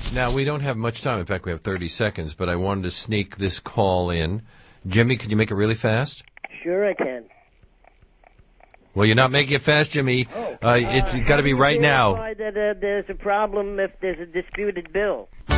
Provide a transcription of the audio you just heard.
Now, we don't have much time. In fact, we have 30 seconds, but I wanted to sneak this call in. Jimmy, can you make it really fast? Sure I can. Well, you're not making it fast, Jimmy. It's got to be right now. That there's a problem if there's a disputed bill.